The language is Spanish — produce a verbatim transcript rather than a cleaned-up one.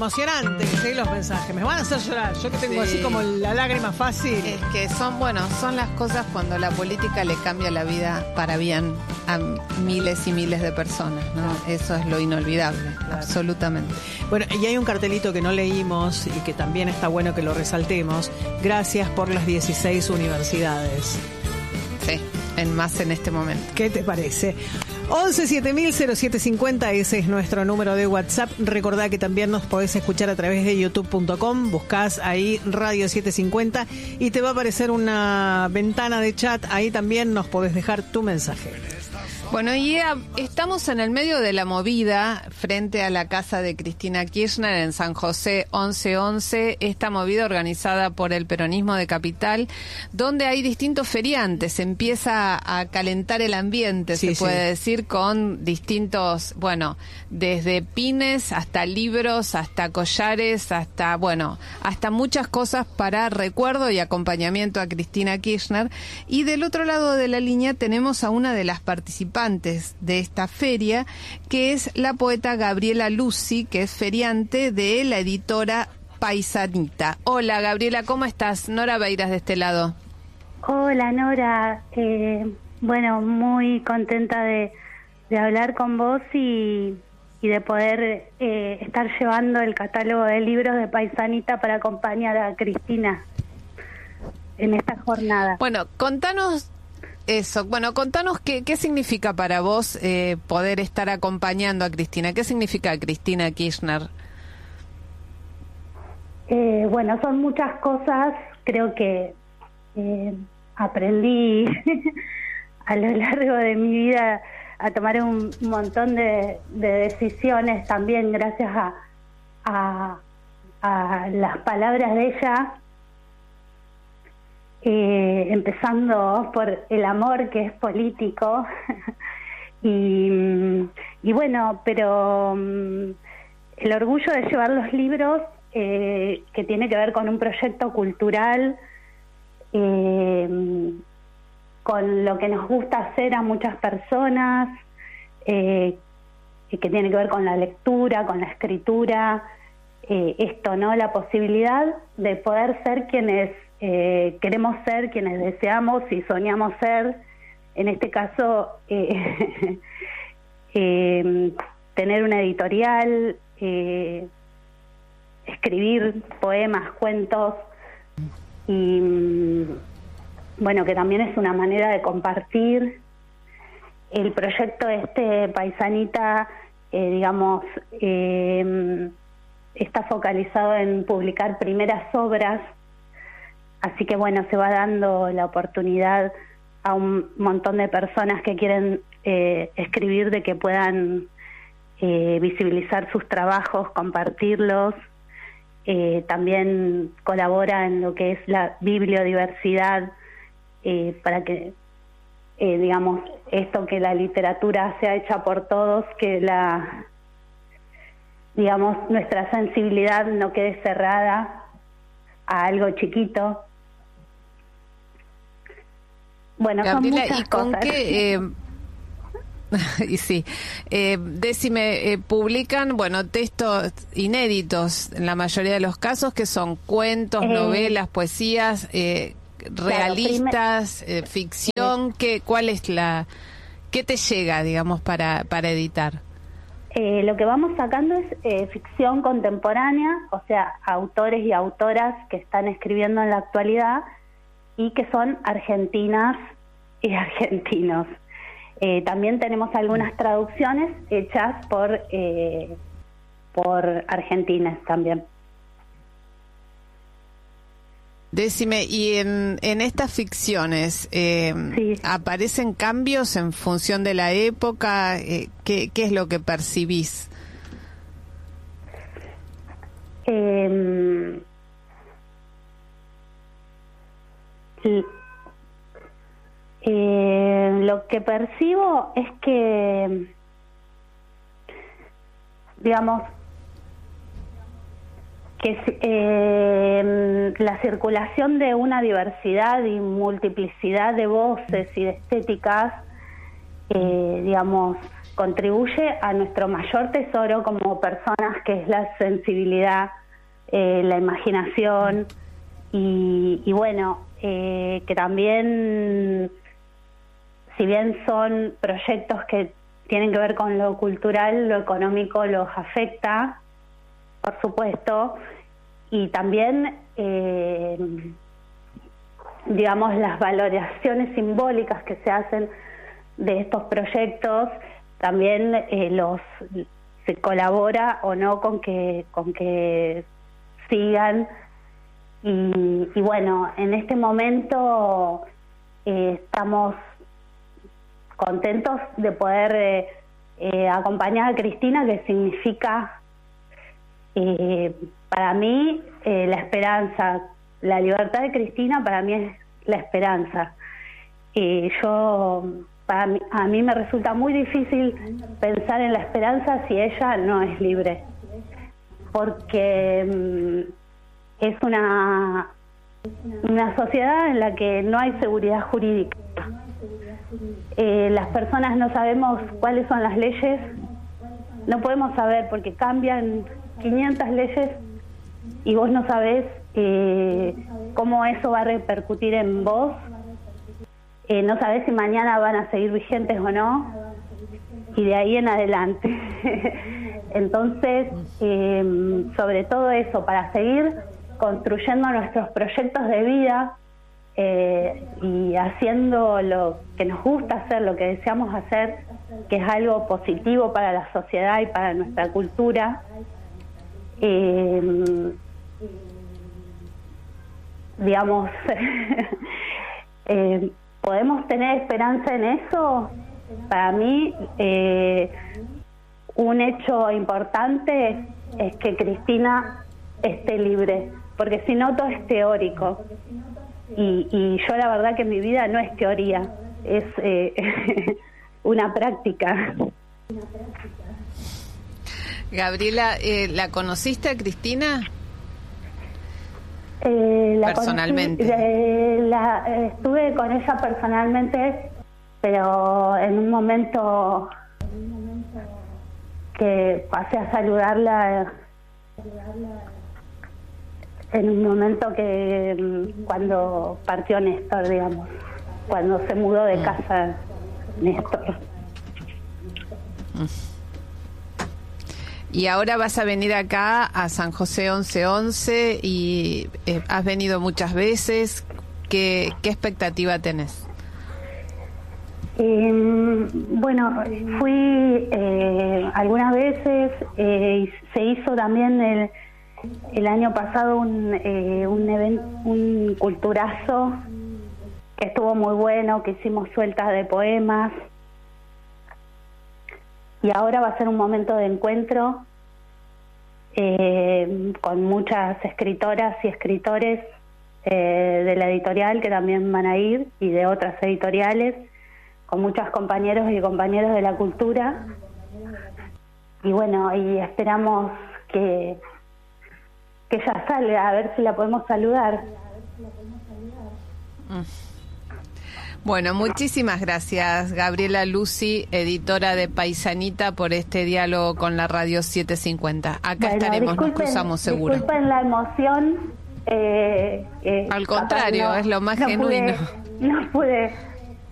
emocionante, ¿sí? Los mensajes. Me van a hacer llorar. Yo que tengo Sí. así como la lágrima fácil. Es que son, bueno, son las cosas cuando la política le cambia la vida para bien a miles y miles de personas, ¿no? Claro. Eso es lo inolvidable, Claro. absolutamente. Bueno, y hay un cartelito que no leímos y que también está bueno que lo resaltemos. Gracias por las dieciséis universidades. Sí, en más en este momento. ¿Qué te parece? once siete mil cero siete cincuenta, ese es nuestro número de WhatsApp. Recordá que también nos podés escuchar a través de youtube punto com, buscás ahí Radio setecientos cincuenta y te va a aparecer una ventana de chat, ahí también nos podés dejar tu mensaje. Bueno, y eh, estamos en el medio de la movida frente a la casa de Cristina Kirchner en San José once once, esta movida organizada por el peronismo de Capital, donde hay distintos feriantes, se empieza a calentar el ambiente, Sí, se puede sí. decir, con distintos, bueno, desde pines hasta libros, hasta collares, hasta, bueno, hasta muchas cosas para recuerdo y acompañamiento a Cristina Kirchner. Y del otro lado de la línea tenemos a una de las participantes de esta feria, que es la poeta Gabriela Lucy, que es feriante de la editora Paisanita. Hola Gabriela, ¿cómo estás? Nora Beiras de este lado. Hola Nora, eh, bueno, muy contenta de, de hablar con vos y, y de poder eh, estar llevando el catálogo de libros de Paisanita para acompañar a Cristina en esta jornada. Bueno, contanos eso, bueno, contanos qué, qué significa para vos eh, poder estar acompañando a Cristina. ¿Qué significa Cristina Kirchner? Eh, bueno, son muchas cosas, creo que eh, aprendí a lo largo de mi vida a tomar un montón de, de decisiones también gracias a, a, a las palabras de ella, eh, empezando por el amor que es político y, y bueno, pero um, el orgullo de llevar los libros eh, que tiene que ver con un proyecto cultural, eh, con lo que nos gusta hacer a muchas personas, eh, que tiene que ver con la lectura, con la escritura, eh, esto, ¿no? La posibilidad de poder ser quienes eh, queremos ser, quienes deseamos y soñamos ser, en este caso, eh, eh, tener una editorial, eh, escribir poemas, cuentos, y bueno, que también es una manera de compartir. El proyecto este Paisanita, eh, digamos, eh, está focalizado en publicar primeras obras, así que bueno, se va dando la oportunidad a un montón de personas que quieren eh, escribir, de que puedan eh, visibilizar sus trabajos, compartirlos. Eh, también colabora en lo que es la bibliodiversidad, eh, para que, eh, digamos, esto, que la literatura sea hecha por todos, que la, digamos, nuestra sensibilidad no quede cerrada a algo chiquito. Bueno, Gabriela, son muchas ¿y con cosas. qué? Eh, y sí, eh, decime, eh, publican, bueno, textos inéditos en la mayoría de los casos, que son cuentos, Eh, novelas, poesías, eh, realistas, eh, ficción. ¿Qué, cuál es la, qué te llega, digamos, para para editar? Eh, lo que vamos sacando es eh, ficción contemporánea, o sea, autores y autoras que están escribiendo en la actualidad y que son argentinas y argentinos. Eh, también tenemos algunas traducciones hechas por eh, por argentinas también. Decime, y en, en estas ficciones, eh, Sí. ¿aparecen cambios en función de la época? Eh, ¿qué, ¿Qué es lo que percibís? Eh, y, eh, lo que percibo es que, digamos, que eh, la circulación de una diversidad y multiplicidad de voces y de estéticas, eh, digamos, contribuye a nuestro mayor tesoro como personas, que es la sensibilidad, eh, la imaginación, y, y bueno, eh, que también, si bien son proyectos que tienen que ver con lo cultural, lo económico los afecta, por supuesto, y también, eh, digamos, las valoraciones simbólicas que se hacen de estos proyectos, también eh, los se colabora o no con que con que sigan, y, y bueno, en este momento eh, estamos contentos de poder eh, eh, acompañar a Cristina, que significa eh, para mí eh, la esperanza, la libertad de Cristina para mí es la esperanza. Eh, yo para mí, a mí me resulta muy difícil pensar en la esperanza si ella no es libre, porque mm, es una una sociedad en la que no hay seguridad jurídica. Eh, las personas no sabemos cuáles son las leyes, no podemos saber porque cambian quinientas leyes y vos no sabés eh, cómo eso va a repercutir en vos, eh, no sabés si mañana van a seguir vigentes o no, y de ahí en adelante. Entonces, eh, sobre todo eso, para seguir construyendo nuestros proyectos de vida, Eh, y haciendo lo que nos gusta hacer, lo que deseamos hacer, que es algo positivo para la sociedad y para nuestra cultura, eh, digamos, eh, ¿podemos tener esperanza en eso? Para mí, eh, un hecho importante es que Cristina esté libre, porque si no todo es teórico. Y, y yo la verdad que en mi vida no es teoría, es eh, una práctica. Gabriela, eh, ¿la conociste a Cristina? Eh, la personalmente. Conocí, eh, la, eh, estuve con ella personalmente, pero en un momento que pasé a saludarla, en un momento que cuando partió Néstor, digamos, cuando se mudó de casa Néstor. Y ahora vas a venir acá a San José once once y eh, has venido muchas veces. ¿Qué, qué expectativa tenés? Eh, bueno, fui eh, algunas veces, eh, se hizo también el El año pasado un eh, un evento, un culturazo que estuvo muy bueno, que hicimos sueltas de poemas, y ahora va a ser un momento de encuentro eh, con muchas escritoras y escritores eh, de la editorial que también van a ir, y de otras editoriales, con muchos compañeros y compañeras de la cultura, y bueno, y esperamos que que ella salga, a ver si la podemos saludar. Bueno, muchísimas gracias, Gabriela Lucy, editora de Paisanita, por este diálogo con la Radio setecientos cincuenta. Acá bueno, estaremos, nos cruzamos seguro. Disculpen la emoción. Eh, eh, Al contrario, no, es lo más no genuino. Pude, no pude